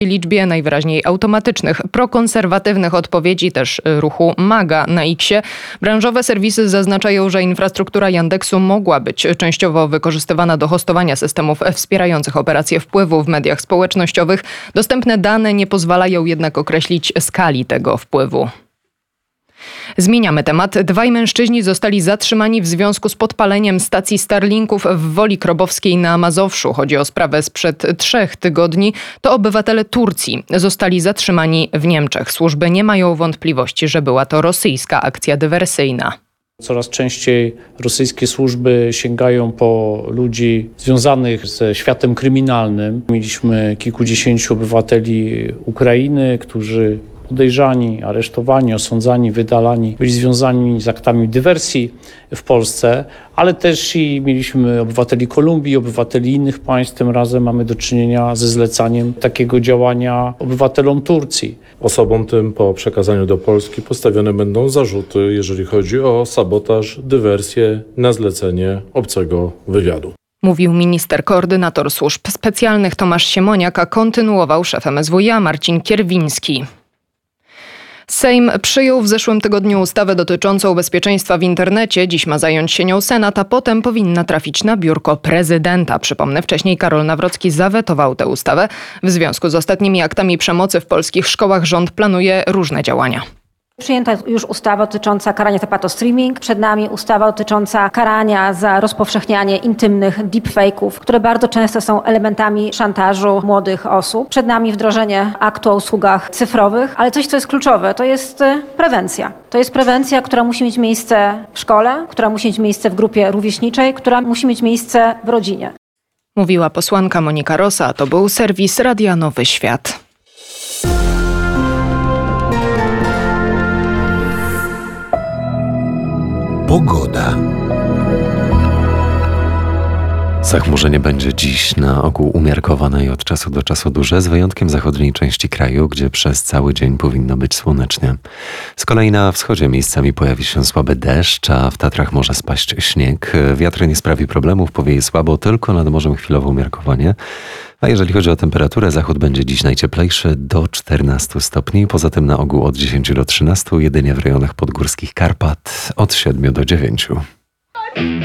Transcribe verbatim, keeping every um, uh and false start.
liczbie najwyraźniej automatycznych, prokonserwatywnych odpowiedzi też ruchu MAGA na X-ie. Branżowe serwisy zaznaczają, że infrastruktura Yandeksu mogła być częściowo wykorzystywana do hostowania systemów wspierających operacje wpływu w mediach społecznościowych. Dostępne dane nie pozwalają jednak określić skali tego wpływu. Zmieniamy temat. Dwaj mężczyźni zostali zatrzymani w związku z podpaleniem stacji Starlinków w Woli Krobowskiej na Mazowszu. Chodzi o sprawę sprzed trzech tygodni. To obywatele Turcji. Zostali zatrzymani w Niemczech. Służby nie mają wątpliwości, że była to rosyjska akcja dywersyjna. Coraz częściej rosyjskie służby sięgają po ludzi związanych ze światem kryminalnym. Mieliśmy kilkudziesięciu obywateli Ukrainy, którzy podejrzani, aresztowani, osądzani, wydalani, byli związani z aktami dywersji w Polsce, ale też i mieliśmy obywateli Kolumbii, obywateli innych państw. Tym razem mamy do czynienia ze zlecaniem takiego działania obywatelom Turcji. Osobom tym po przekazaniu do Polski postawione będą zarzuty, jeżeli chodzi o sabotaż, dywersję na zlecenie obcego wywiadu. Mówił minister koordynator służb specjalnych Tomasz Siemoniak, a kontynuował szef M S W iA Marcin Kierwiński. Sejm przyjął w zeszłym tygodniu ustawę dotyczącą bezpieczeństwa w internecie. Dziś ma zająć się nią Senat, a potem powinna trafić na biurko prezydenta. Przypomnę, wcześniej Karol Nawrocki zawetował tę ustawę. W związku z ostatnimi aktami przemocy w polskich szkołach rząd planuje różne działania. Przyjęta już ustawa dotycząca karania za patostreaming. Przed nami ustawa dotycząca karania za rozpowszechnianie intymnych deepfake'ów, które bardzo często są elementami szantażu młodych osób. Przed nami wdrożenie aktu o usługach cyfrowych, ale coś, co jest kluczowe, to jest prewencja. To jest prewencja, która musi mieć miejsce w szkole, która musi mieć miejsce w grupie rówieśniczej, która musi mieć miejsce w rodzinie. Mówiła posłanka Monika Rosa, a to był serwis Radia Nowy Świat. Pogoda. Zachmurzenie będzie dziś na ogół umiarkowane i od czasu do czasu duże, z wyjątkiem zachodniej części kraju, gdzie przez cały dzień powinno być słonecznie. Z kolei na wschodzie miejscami pojawi się słaby deszcz, a w Tatrach może spaść śnieg. Wiatr nie sprawi problemów, powieje słabo, tylko nad morzem chwilowo umiarkowanie. A jeżeli chodzi o temperaturę, zachód będzie dziś najcieplejszy do czternastu stopni, poza tym na ogół od dziesięciu do trzynastu, jedynie w rejonach podgórskich Karpat od siedmiu do dziewięciu.